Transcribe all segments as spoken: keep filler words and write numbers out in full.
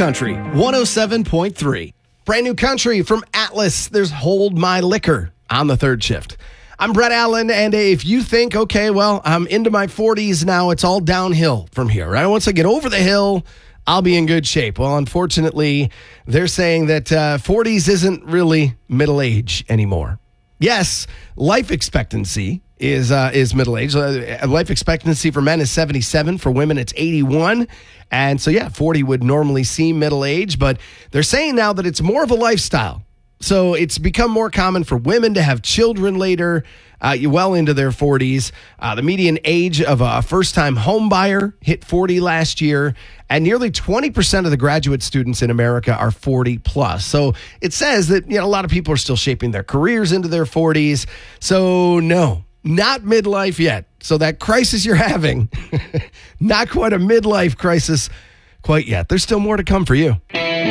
Country one oh seven point three. Brand new country from Atlas. There's Hold My Liquor on the third shift. I'm Brett Allen, and if you think, okay, well, I'm into my forties now, it's all downhill from here, right? Once I get over the hill, I'll be in good shape. Well, unfortunately, they're saying that uh, forties isn't really middle age anymore. Yes, life expectancy is uh, is middle age. Uh, life expectancy for men is seventy-seven. For women, it's eighty-one. And so, yeah, forty would normally seem middle age, but they're saying now that it's more of a lifestyle. So it's become more common for women to have children later, uh, well into their forties. Uh, the median age of a first-time home buyer hit forty last year, and nearly twenty percent of the graduate students in America are forty plus. So it says that, you know, a lot of people are still shaping their careers into their forties. So no, not midlife yet. So that crisis you're having, not quite a midlife crisis quite yet. There's still more to come for you.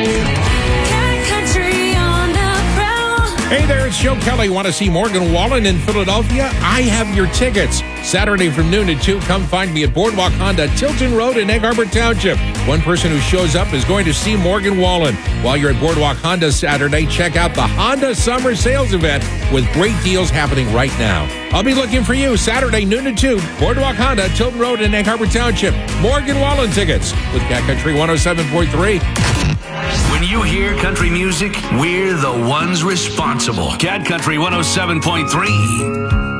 Hey there, it's Joe Kelly. Want to see Morgan Wallen in Philadelphia? I have your tickets. Saturday from noon to two, come find me at Boardwalk Honda, Tilton Road in Egg Harbor Township. One person who shows up is going to see Morgan Wallen. While you're at Boardwalk Honda Saturday, check out the Honda Summer Sales Event with great deals happening right now. I'll be looking for you Saturday, noon to two, Boardwalk Honda, Tilton Road in Egg Harbor Township. Morgan Wallen tickets with Cat Country one oh seven point three. When you hear country music, we're the ones responsible. Cat Country one oh seven point three.